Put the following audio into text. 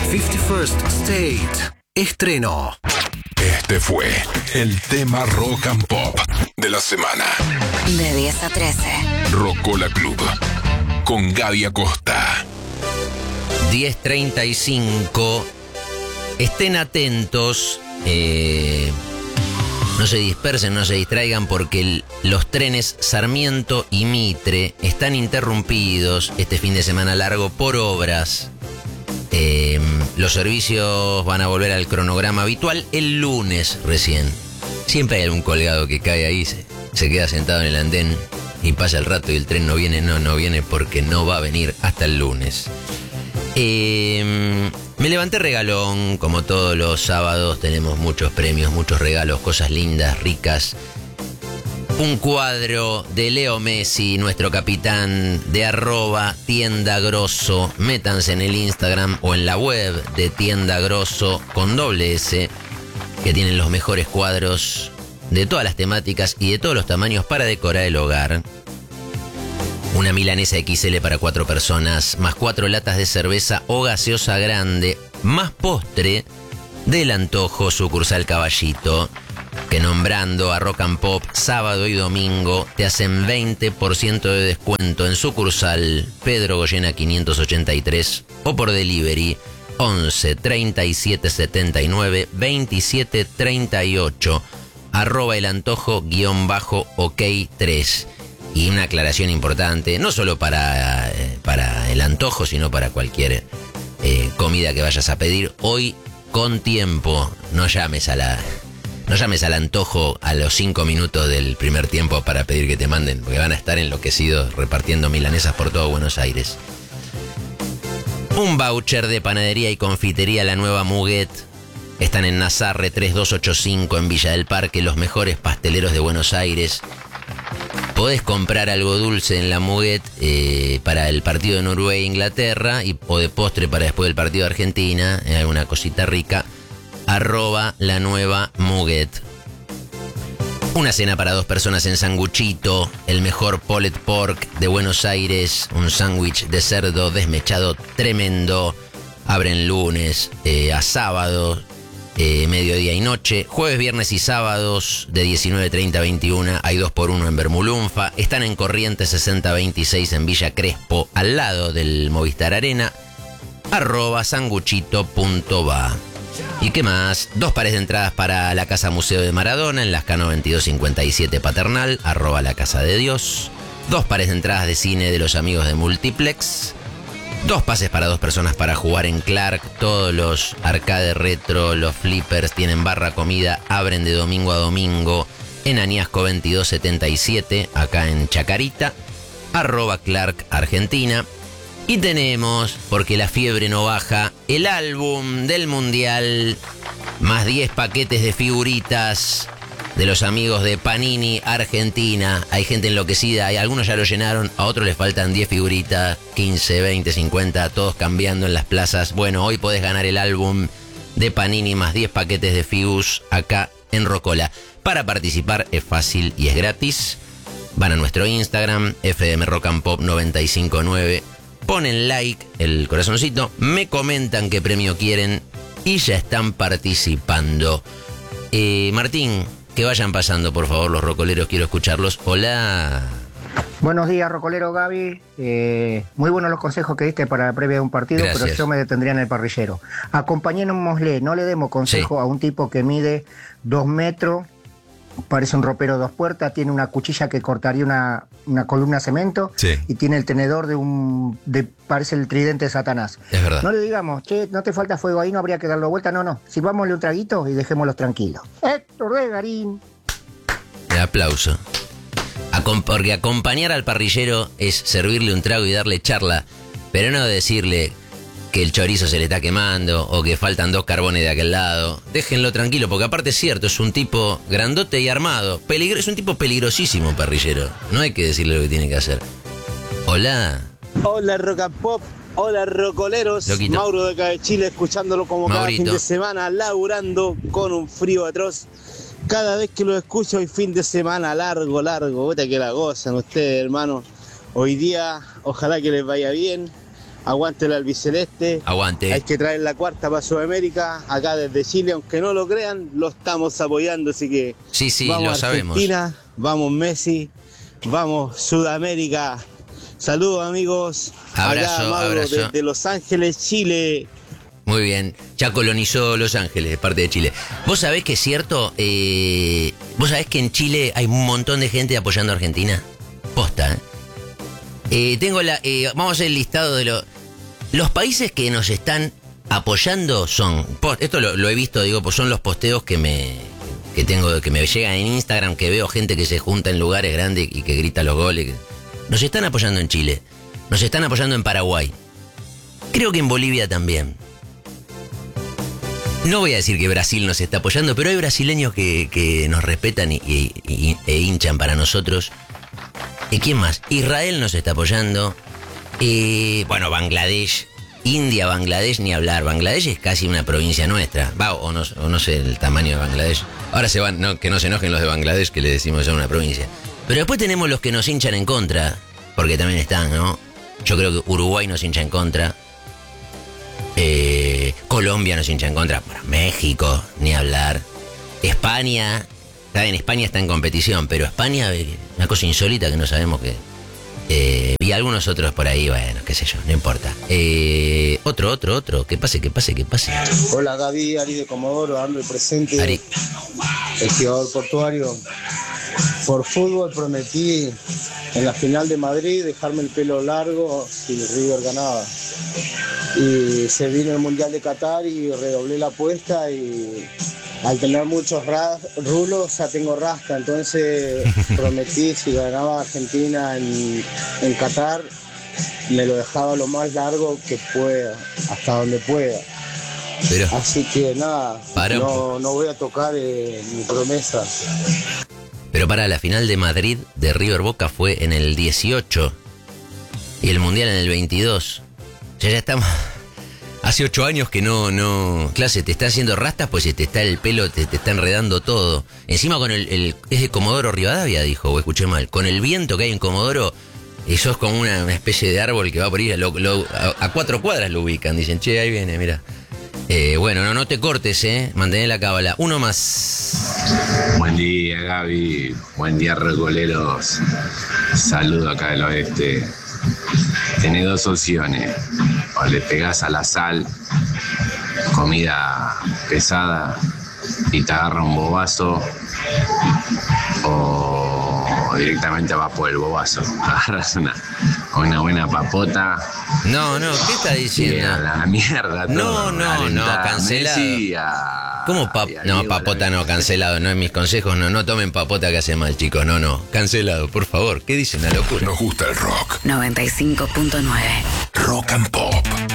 51st State. Estreno. Este fue el tema Rock and Pop de la semana. De 10 a 13. Rocola Club con Gaby Acosta. 10:35. Estén atentos. No se dispersen, no se distraigan porque los trenes Sarmiento y Mitre están interrumpidos este fin de semana largo por obras. Los servicios van a volver al cronograma habitual el lunes recién. Siempre hay algún colgado que cae ahí, se queda sentado en el andén y pasa el rato y el tren no viene porque no va a venir hasta el lunes. Me levanté regalón, como todos los sábados tenemos muchos premios, muchos regalos, cosas lindas, ricas. Un cuadro de Leo Messi, nuestro capitán, de @Tienda Grosso. Métanse en el Instagram o en la web de Tienda Grosso con $S, que tienen los mejores cuadros de todas las temáticas y de todos los tamaños para decorar el hogar. Una milanesa XL para 4 personas, más 4 latas de cerveza o gaseosa grande, más postre del Antojo sucursal Caballito, que nombrando a Rock and Pop sábado y domingo te hacen 20% de descuento en sucursal Pedro Goyena 583 o por delivery 11 37 79 27 38 @el antojo _OK3. Y una aclaración importante, no solo para el antojo, sino para cualquier comida que vayas a pedir. Hoy, con tiempo, no llames al antojo a los 5 minutos del primer tiempo para pedir que te manden, porque van a estar enloquecidos repartiendo milanesas por todo Buenos Aires. Un voucher de panadería y confitería La Nueva Muguet. Están en Nazarre 3285 en Villa del Parque, los mejores pasteleros de Buenos Aires. Podés comprar algo dulce en la Muguet para el partido de Noruega e Inglaterra o de postre para después del partido de Argentina, alguna cosita rica. @La Nueva Muguet. Una cena para 2 personas en Sanguchito, el mejor pulled pork de Buenos Aires, un sándwich de cerdo desmechado tremendo. Abren lunes a sábado, mediodía y noche, jueves, viernes y sábados de 19:30 a 21, hay 2x1 en Bermulunfa, están en Corrientes 6026 en Villa Crespo, al lado del Movistar Arena, @sanguchito.va. ¿Y qué más? 2 pares de entradas para la Casa Museo de Maradona en Lascano 2257 Paternal, @la Casa de Dios. 2 pares de entradas de cine de los amigos de Multiplex. 2 pases para 2 personas para jugar en Clark. Todos los arcade retro, los flippers tienen barra comida. Abren de domingo a domingo en Añasco 2277, acá en Chacarita. @Clark Argentina. Y tenemos, porque la fiebre no baja, el álbum del Mundial. Más 10 paquetes de figuritas de los amigos de Panini Argentina. Hay gente enloquecida, algunos ya lo llenaron, a otros les faltan 10 figuritas, 15, 20, 50, todos cambiando en las plazas. Bueno, hoy podés ganar el álbum de Panini más 10 paquetes de figus acá en Rocola. Para participar es fácil y es gratis. Van a nuestro Instagram, FM Rock and Pop 959, ponen like, el corazoncito, me comentan qué premio quieren y ya están participando. Martín, que vayan pasando, por favor, los rocoleros, quiero escucharlos. Hola. Buenos días, rocolero Gaby. Muy buenos los consejos que diste para la previa de un partido. Gracias. Pero yo me detendría en el parrillero. Acompañémosle, no le demos consejo a un tipo que mide 2 metros, parece un ropero 2 puertas, tiene una cuchilla que cortaría una columna de cemento, y tiene el tenedor parece el tridente de Satanás. Es verdad. No le digamos, che, no te falta fuego ahí, no habría que darlo vuelta. No, sirvámosle un traguito y dejémoslos tranquilos. Héctor de Garín. El aplauso. Porque acompañar al parrillero es servirle un trago y darle charla, pero no decirle que el chorizo se le está quemando o que faltan 2 carbones de aquel lado. Déjenlo tranquilo, porque aparte es cierto, es un tipo grandote y armado. Es un tipo peligrosísimo, parrillero. No hay que decirle lo que tiene que hacer. Hola. Hola, Rock and Pop. Hola, rocoleros. Loquito. Mauro de acá de Chile, escuchándolo como Maurito. cada fin de semana, laburando con un frío atroz. Cada vez que lo escucho hoy fin de semana largo, puta que la gozan ustedes, hermano. Hoy día, ojalá que les vaya bien. aguante el albiceleste. Aguante. Hay que traer la cuarta para Sudamérica. Acá desde Chile, aunque no lo crean, lo estamos apoyando, así que sí, vamos lo Argentina, sabemos. Vamos Messi, vamos Sudamérica. Saludos amigos. Abrazo, acá, Mauro, abrazo. desde Los Ángeles, Chile. Muy bien, ya colonizó Los Ángeles, parte de Chile. ¿Vos sabés que es cierto? ¿Vos sabés que en Chile hay un montón de gente apoyando a Argentina? Posta, ¿eh? Vamos a hacer el listado de los países que nos están apoyando son... Esto lo he visto, digo, pues son los posteos que me llegan en Instagram, que veo gente que se junta en lugares grandes y que grita los goles. Nos están apoyando en Chile, nos están apoyando en Paraguay. Creo que en Bolivia también. No voy a decir que Brasil nos está apoyando, pero hay brasileños que nos respetan e hinchan para nosotros. ¿Y quién más? Israel nos está apoyando. Bueno, Bangladesh. India, Bangladesh, ni hablar. Bangladesh es casi una provincia nuestra. O no sé el tamaño de Bangladesh. Ahora se van, que no se enojen los de Bangladesh, que le decimos ya una provincia. Pero después tenemos los que nos hinchan en contra, porque también están, ¿no? Yo creo que Uruguay nos hincha en contra. Colombia nos hincha en contra. Bueno, México, ni hablar. España, ¿saben? España está en competición, pero España, una cosa insólita que no sabemos que... y algunos otros por ahí, bueno, qué sé yo, no importa. Otro, que pase. Hola Gaby, Ari de Comodoro, dando el presente. Ari. El jugador portuario. Por fútbol prometí en la final de Madrid dejarme el pelo largo si River ganaba. Y se vino el Mundial de Qatar y redoblé la apuesta y al tener muchos rulos ya tengo rasta, entonces prometí si ganaba Argentina en Qatar me lo dejaba lo más largo que pueda, hasta donde pueda. Pero, así que nada, no voy a tocar mi promesa. Pero para la final de Madrid de River Boca fue en el 18 y el Mundial en el 22. Ya estamos... Hace 8 años que no... Claro, se te está haciendo rastas, pues se te está el pelo, te está enredando todo. Encima con es de Comodoro Rivadavia, dijo, o escuché mal. Con el viento que hay en Comodoro, eso es como una especie de árbol que va por ahí, a 4 cuadras lo ubican. Dicen, che, ahí viene, mira. Bueno, no te cortes, mantener la cábala. Uno más. Buen día, Gaby. Buen día, recoleros. Saludo acá del oeste. Tenés 2 opciones. O le pegás a la sal, comida pesada, y te agarra un bobazo, o directamente vas por el bobazo. Agarras una buena papota. No, ¿qué está diciendo? A la mierda. No, cancelado. ¿Cómo papota no, cancelado? No, en mis consejos no tomen papota que hace mal, chicos. No, cancelado, por favor. ¿Qué dicen? Una locura. Nos gusta el rock. 95.9 Rock and Pop.